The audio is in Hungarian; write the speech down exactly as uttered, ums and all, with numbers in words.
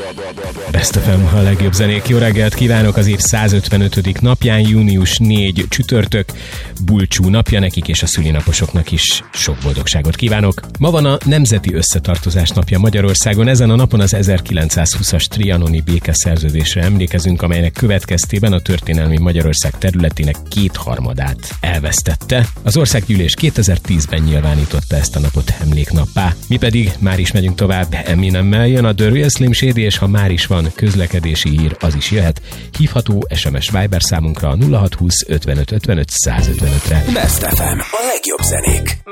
Best ef em, a legjobb zenék. Jó reggelt kívánok, az év százötvenötödik napján, június negyedike csütörtök, bulcsú napja nekik, és a szülinaposoknak is sok boldogságot kívánok. Ma van a Nemzeti Összetartozás napja Magyarországon. Ezen a napon az ezerkilencszázhúszas trianoni békeszerződésre emlékezünk, amelynek következtében a történelmi Magyarország területének kétharmadát elvesztette. Az országgyűlés kétezer-tízben nyilvánította ezt a napot emléknappá. Mi pedig már is megyünk tovább. Eminemmel jön a The Real Slim Shady, és ha már is van közlekedési hír, az is jöhet. Hívható es em es Viber számunkra a nulla hat húsz ötvenöt ötvenöt százötvenötre. Best ef em, a legjobb zenék.